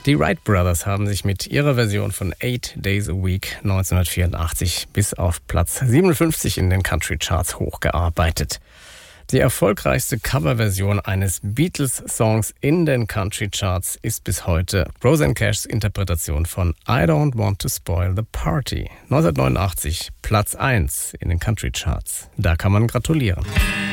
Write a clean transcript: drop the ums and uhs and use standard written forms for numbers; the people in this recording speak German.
Die Wright Brothers haben sich mit ihrer Version von 8 Days a Week 1984 bis auf Platz 57 in den Country Charts hochgearbeitet. Die erfolgreichste Coverversion eines Beatles-Songs in den Country Charts ist bis heute Rosanne Cashs Interpretation von I Don't Want to Spoil the Party. 1989 Platz 1 in den Country Charts. Da kann man gratulieren.